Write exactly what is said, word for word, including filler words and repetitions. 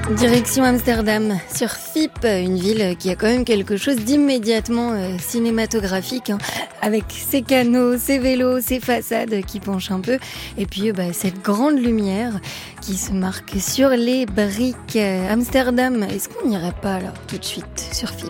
Direction Amsterdam, sur Fiep, une ville qui a quand même quelque chose d'immédiatement euh, cinématographique, hein, avec ses canaux, ses vélos, ses façades qui penchent un peu, et puis euh, bah, cette grande lumière qui se marque sur les briques. Amsterdam, est-ce qu'on n'irait pas là tout de suite sur Fiep ?